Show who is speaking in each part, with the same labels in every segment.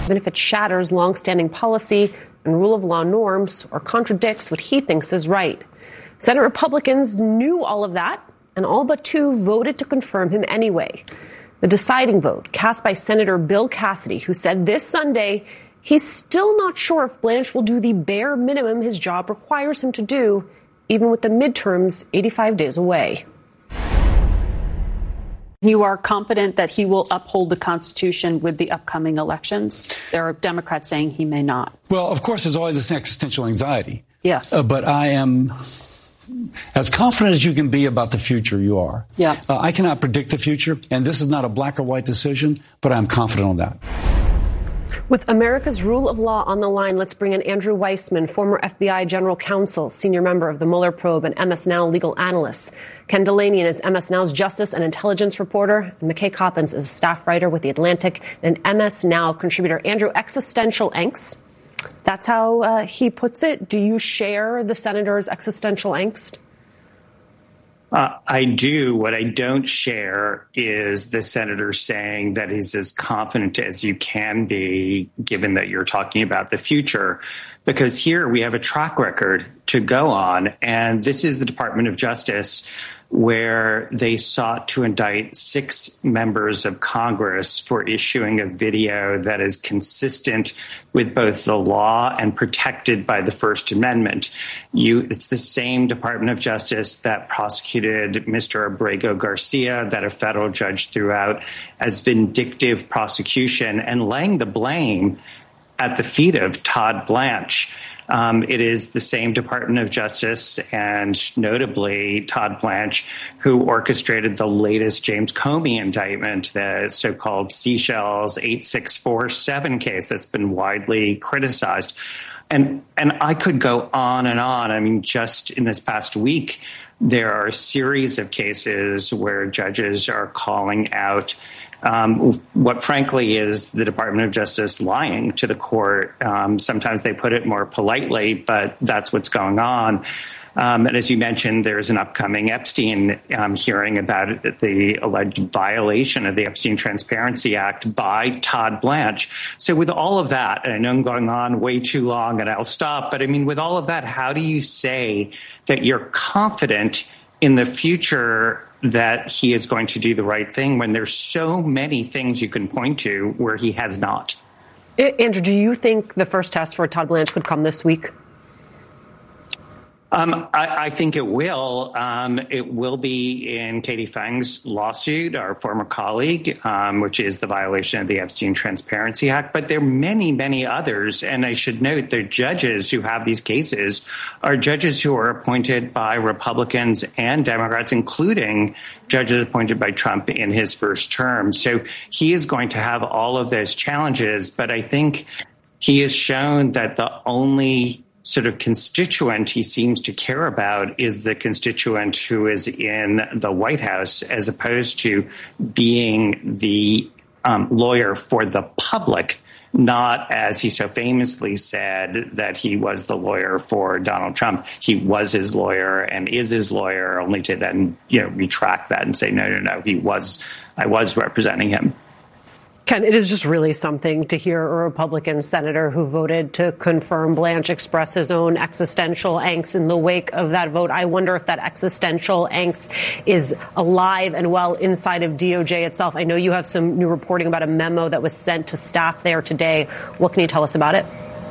Speaker 1: even if it shatters longstanding policy and rule of law norms or contradicts what he thinks is right. Senate Republicans knew all of that, and all but two voted to confirm him anyway. The deciding vote cast by Senator Bill Cassidy, who said this Sunday he's still not sure if Blanche will do the bare minimum his job requires him to do, even with the midterms 85 days away.
Speaker 2: You are confident that he will uphold the Constitution with the upcoming elections? There are Democrats saying he may not.
Speaker 3: Well, of course, there's always this existential anxiety.
Speaker 2: Yes.
Speaker 3: But I am as confident as you can be about the future. You are.
Speaker 2: Yeah.
Speaker 3: I cannot predict the future, and this is not a black or white decision, but I'm confident on that.
Speaker 1: With America's rule of law on the line, let's bring in Andrew Weissmann, former FBI general counsel, senior member of the Mueller probe, and MS Now legal analyst. Ken Dilanian is MS Now's justice and intelligence reporter, and McKay Coppins is a staff writer with The Atlantic and MS Now contributor. Andrew, existential angst. That's how he puts it. Do you share the senator's existential angst?
Speaker 4: I do. What I don't share is the senator saying that he's as confident as you can be, given that you're talking about the future, because here we have a track record to go on. And this is the Department of Justice, where they sought to indict 6 members of Congress for issuing a video that is consistent with both the law and protected by the First Amendment. It's the same Department of Justice that prosecuted Mr. Abrego Garcia, that a federal judge threw out as vindictive prosecution and laying the blame at the feet of Todd Blanche. It is the same Department of Justice, and notably Todd Blanche, who orchestrated the latest James Comey indictment, the so-called Seychelles 8647 case that's been widely criticized. And I could go on and on. I mean, just in this past week, there are a series of cases where judges are calling out what frankly is the Department of Justice lying to the court. Sometimes they put it more politely, but that's what's going on. And as you mentioned, there's an upcoming Epstein hearing about the alleged violation of the Epstein Transparency Act by Todd Blanche. So with all of that, and I know I'm going on way too long and I'll stop, but I mean, with all of that, how do you say that you're confident in the future that he is going to do the right thing when there's so many things you can point to where he has not?
Speaker 1: Andrew, do you think the first test for Todd Blanche could come this week?
Speaker 4: I think it will. It will be in Katie Fang's lawsuit, our former colleague, which is the violation of the Epstein Transparency Act. But there are many, many others. And I should note the judges who have these cases are judges who are appointed by Republicans and Democrats, including judges appointed by Trump in his first term. So he is going to have all of those challenges. But I think he has shown that the only sort of constituent he seems to care about is the constituent who is in the White House, as opposed to being the lawyer for the public, not, as he so famously said, that he was the lawyer for Donald Trump. He was his lawyer and is his lawyer, only to then, retract that and say, no, I was representing him.
Speaker 1: Ken, it is just really something to hear a Republican senator who voted to confirm Blanche express his own existential angst in the wake of that vote. I wonder if that existential angst is alive and well inside of DOJ itself. I know you have some new reporting about a memo that was sent to staff there today. What can you tell us about it?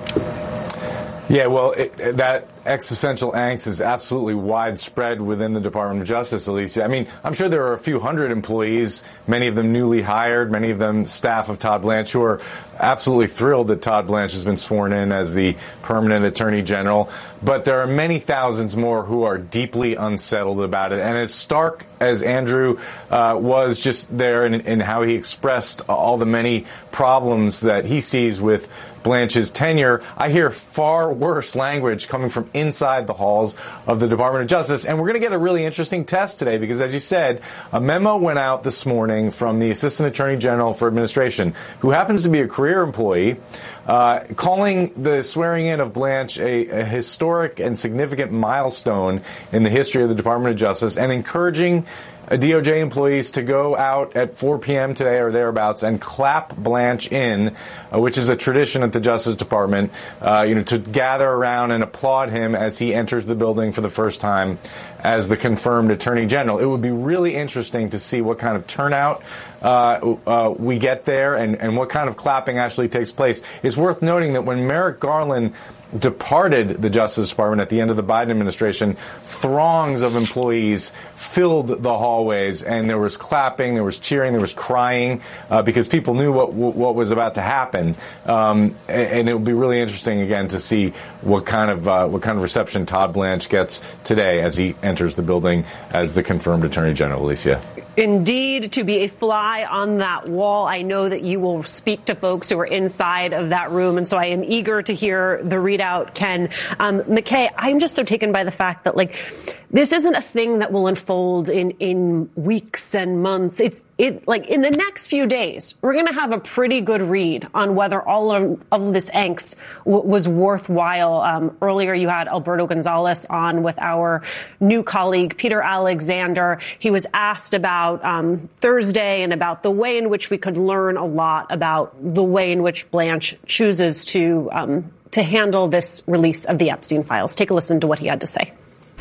Speaker 5: Yeah, well, that existential angst is absolutely widespread within the Department of Justice, Alicia. I mean, I'm sure there are a few hundred employees, many of them newly hired, many of them staff of Todd Blanche, who are absolutely thrilled that Todd Blanche has been sworn in as the permanent Attorney General. But there are many thousands more who are deeply unsettled about it. And as stark as Andrew was just there in how he expressed all the many problems that he sees with Blanche's tenure, I hear far worse language coming from inside the halls of the Department of Justice. And we're going to get a really interesting test today because, as you said, a memo went out this morning from the Assistant Attorney General for Administration, who happens to be a career employee, calling the swearing in of Blanche a historic and significant milestone in the history of the Department of Justice and encouraging DOJ employees to go out at 4 p.m. today or thereabouts and clap Blanche in, which is a tradition at the Justice Department, to gather around and applaud him as he enters the building for the first time as the confirmed Attorney General. It would be really interesting to see what kind of turnout we get there and what kind of clapping actually takes place. It's worth noting that when Merrick Garland departed the Justice Department at the end of the Biden administration, throngs of employees filled the hallways, and there was clapping, there was cheering, there was crying, because people knew what was about to happen. And it will be really interesting again to see what kind of reception Todd Blanche gets today as he enters the building as the confirmed Attorney General. Alicia.
Speaker 1: Indeed, to be a fly on that wall. I know that you will speak to folks who are inside of that room, and so I am eager to hear the readout, Ken. McKay, I'm just so taken by the fact that, this isn't a thing that will unfold in weeks and months. In the next few days, we're going to have a pretty good read on whether all of this angst was worthwhile. Earlier, you had Alberto Gonzalez on with our new colleague, Peter Alexander. He was asked about Thursday and about the way in which we could learn a lot about the way in which Blanche chooses to handle this release of the Epstein files. Take a listen to what he had to say.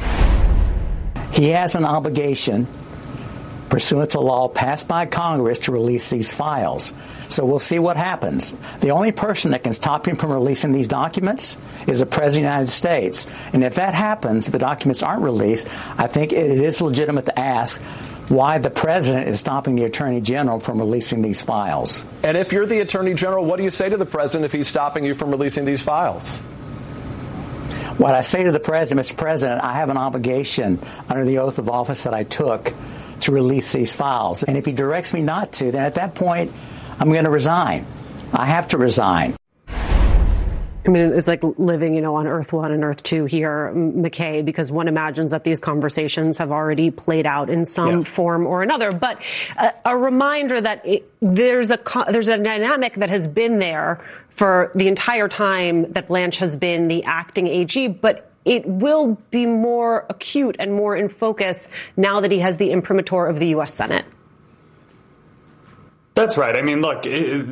Speaker 6: He has an obligation, pursuant to law passed by Congress, to release these files. So we'll see what happens. The only person that can stop him from releasing these documents is the President of the United States. And if that happens, if the documents aren't released, I think it is legitimate to ask why the President is stopping the Attorney General from releasing these files.
Speaker 7: And if you're the Attorney General, what do you say to the President if he's stopping you from releasing these files?
Speaker 6: What I say to the President, Mr. President, I have an obligation under the oath of office that I took to release these files. And if he directs me not to, then at that point, I'm going to resign. I have to resign.
Speaker 1: I mean, it's like living, on Earth 1 and Earth 2 here, McKay, because one imagines that these conversations have already played out in some form or another. But a reminder that there's a dynamic that has been there for the entire time that Blanche has been the acting AG, but it will be more acute and more in focus now that he has the imprimatur of the U.S. Senate.
Speaker 8: That's right. I mean, look,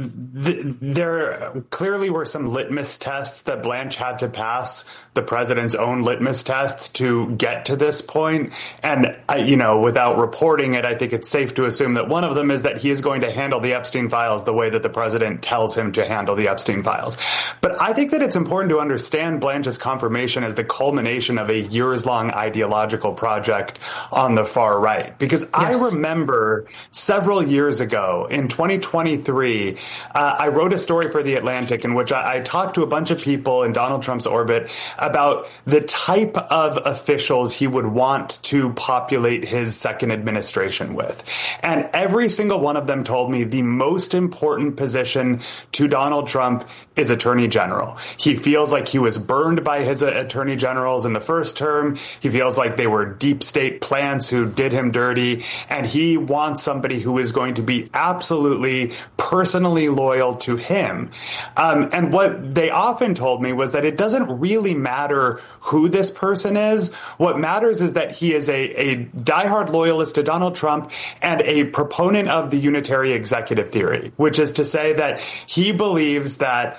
Speaker 8: there clearly were some litmus tests that Blanche had to pass, the president's own litmus tests, to get to this point. And, without reporting it, I think it's safe to assume that one of them is that he is going to handle the Epstein files the way that the president tells him to handle the Epstein files. But I think that it's important to understand Blanche's confirmation as the culmination of a years-long ideological project on the far right. Because I remember several years ago in 2023, I wrote a story for The Atlantic in which I talked to a bunch of people in Donald Trump's orbit about the type of officials he would want to populate his second administration with. And every single one of them told me the most important position to Donald Trump is Attorney General. He feels like he was burned by his attorney generals in the first term. He feels like they were deep state plants who did him dirty. And he wants somebody who is going to be absolutely personally loyal to him. And what they often told me was that it doesn't really matter who this person is. What matters is that he is a diehard loyalist to Donald Trump and a proponent of the unitary executive theory, which is to say that he believes that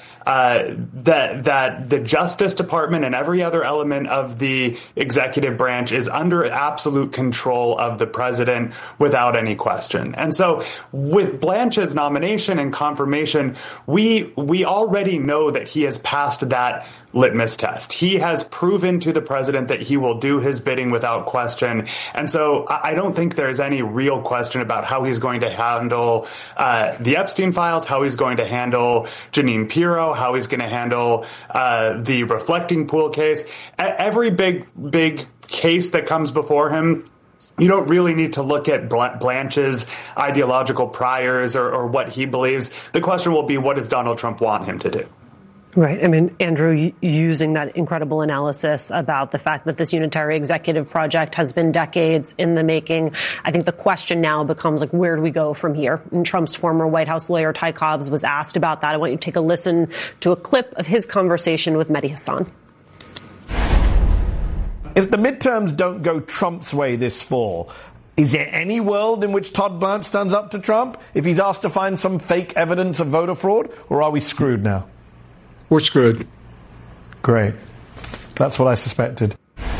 Speaker 8: the Justice Department and every other element of the executive branch is under absolute control of the president without any question. And so with Blanche's nomination and confirmation, we already know that he has passed that litmus test. He has proven to the president that he will do his bidding without question. And so I don't think there's any real question about how he's going to handle the Epstein files, how he's going to handle Jeanine Pirro, how he's going to handle the Reflecting Pool case. Every big case that comes before him, you don't really need to look at Blanche's ideological priors or what he believes. The question will be, what does Donald Trump want him to do?
Speaker 1: Right. I mean, Andrew, using that incredible analysis about the fact that this unitary executive project has been decades in the making, I think the question now becomes, where do we go from here? And Trump's former White House lawyer, Ty Cobbs, was asked about that. I want you to take a listen to a clip of his conversation with Mehdi Hasan.
Speaker 9: If the midterms don't go Trump's way this fall, Is there any world in which Todd Blanche stands up to Trump if he's asked to find some fake evidence of voter fraud? Or are we screwed now?
Speaker 3: We're screwed.
Speaker 9: Great. That's what I suspected.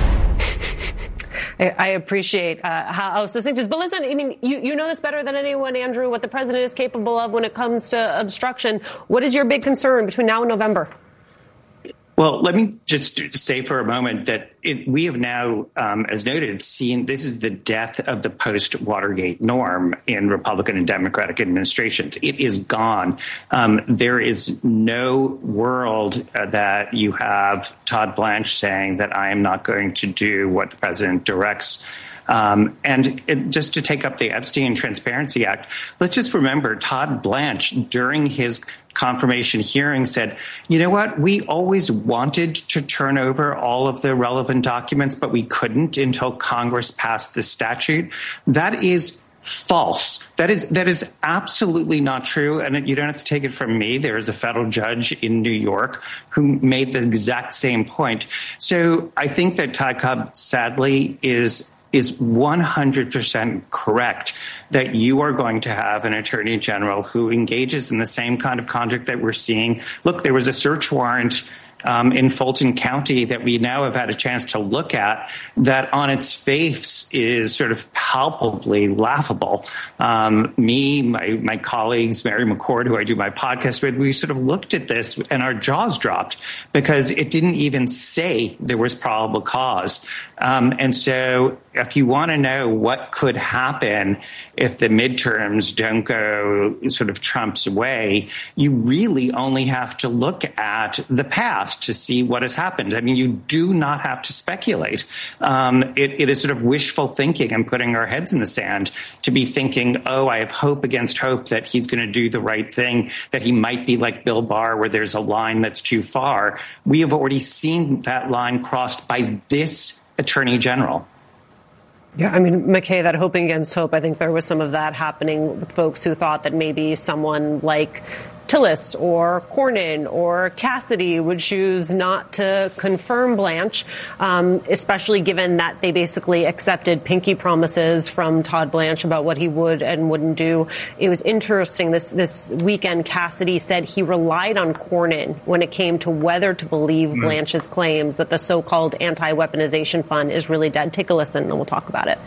Speaker 1: I appreciate how succinct it is. But listen, I mean, you know this better than anyone, Andrew, what the president is capable of when it comes to obstruction. What is your big concern between now and November?
Speaker 4: Well, let me just say for a moment that we have now, as noted, seen this is the death of the post-Watergate norm in Republican and Democratic administrations. It is gone. There is no world that you have Todd Blanche saying that I am not going to do what the president directs. Just to take up the Epstein Transparency Act, let's just remember Todd Blanche, during his confirmation hearing, said, you know what, we always wanted to turn over all of the relevant documents, but we couldn't until Congress passed the statute. That is false. That is absolutely not true. And you don't have to take it from me. There is a federal judge in New York who made the exact same point. So I think that Ty Cobb, sadly, is 100% correct that you are going to have an attorney general who engages in the same kind of conduct that we're seeing. Look, there was a search warrant in Fulton County that we now have had a chance to look at that on its face is sort of palpably laughable. My colleagues, Mary McCord, who I do my podcast with, we sort of looked at this and our jaws dropped because it didn't even say there was probable cause. And so if you want to know what could happen if the midterms don't go sort of Trump's way, you really only have to look at the past to see what has happened. I mean, you do not have to speculate. It is sort of wishful thinking and putting our heads in the sand to be thinking, oh, I have hope against hope that he's going to do the right thing, that he might be like Bill Barr where there's a line that's too far. We have already seen that line crossed by this attorney general.
Speaker 1: Yeah, I mean, McKay, that hoping against hope, I think there was some of that happening with folks who thought that maybe someone like Tillis or Cornyn or Cassidy would choose not to confirm Blanche, especially given that they basically accepted pinky promises from Todd Blanche about what he would and wouldn't do. It was interesting. This weekend, Cassidy said he relied on Cornyn when it came to whether to believe Blanche's claims that the so-called anti-weaponization fund is really dead. Take a listen and we'll talk about it.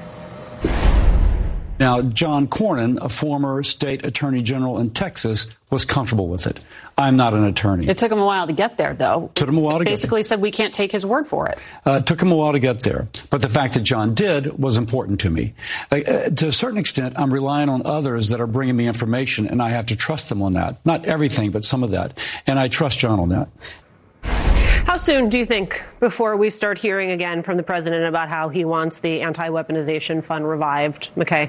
Speaker 3: Now, John Cornyn, a former state attorney general in Texas, was comfortable with it. I'm not an attorney.
Speaker 2: It took him a while to get there, though.
Speaker 3: Took him a while to get there.
Speaker 2: Basically said we can't take his word for it.
Speaker 3: It took him a while to get there. But the fact that John did was important to me. To a certain extent, I'm relying on others that are bringing me information, and I have to trust them on that. Not everything, but some of that. And I trust John on that.
Speaker 1: How soon do you think before we start hearing again from the president about how he wants the anti-weaponization fund revived, McKay?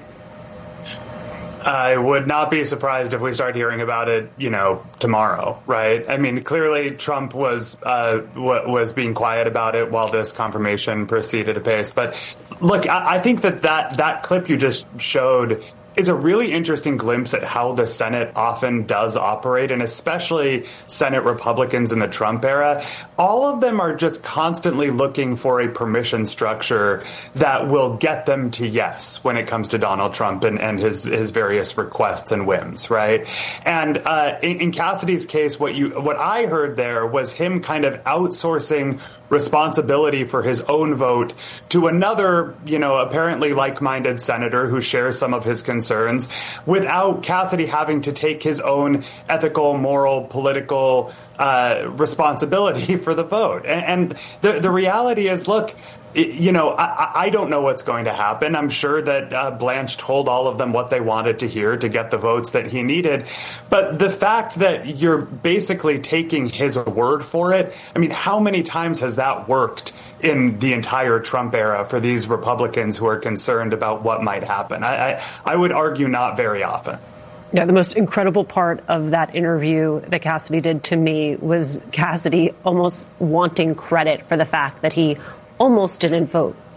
Speaker 8: I would not be surprised if we start hearing about it, tomorrow, right? I mean, clearly Trump was being quiet about it while this confirmation proceeded apace. But look, I think that clip you just showed is a really interesting glimpse at how the Senate often does operate, and especially Senate Republicans in the Trump era. All of them are just constantly looking for a permission structure that will get them to yes when it comes to Donald Trump and his various requests and whims, right? And in Cassidy's case, what I heard there was him kind of outsourcing responsibility for his own vote to another, apparently like-minded senator who shares some of his concerns, without Cassidy having to take his own ethical, moral, political responsibility for the vote. And the reality is, look, I don't know what's going to happen. I'm sure that Blanche told all of them what they wanted to hear to get the votes that he needed. But the fact that you're basically taking his word for it, I mean, how many times has that worked in the entire Trump era for these Republicans who are concerned about what might happen? I would argue not very often.
Speaker 1: Yeah, the most incredible part of that interview that Cassidy did to me was Cassidy almost wanting credit for the fact that he almost didn't vote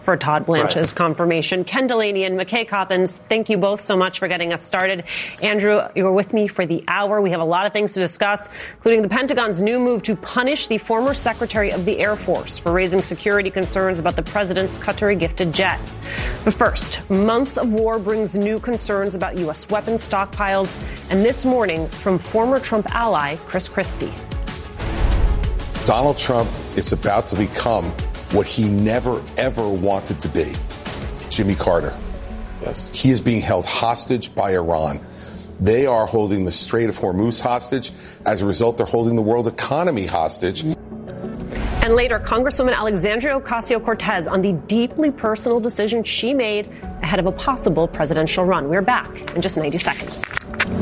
Speaker 1: for Todd Blanche's confirmation. Ken Delaney and McKay Coppins, thank you both so much for getting us started. Andrew, you're with me for the hour. We have a lot of things to discuss, including the Pentagon's new move to punish the former Secretary of the Air Force for raising security concerns about the president's Qatari-gifted jet. But first, months of war brings new concerns about U.S. weapons stockpiles, and this morning from former Trump ally Chris Christie.
Speaker 10: Donald Trump is about to become what he never, ever wanted to be, Jimmy Carter. Yes. He is being held hostage by Iran. They are holding the Strait of Hormuz hostage. As a result, they're holding the world economy hostage.
Speaker 1: And later, Congresswoman Alexandria Ocasio-Cortez on the deeply personal decision she made ahead of a possible presidential run. We're back in just 90 seconds.